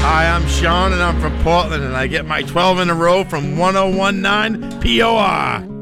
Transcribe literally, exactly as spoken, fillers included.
Hi, I'm Sean, and I'm from Portland, and I get my twelve in a row from one oh one point nine P O R.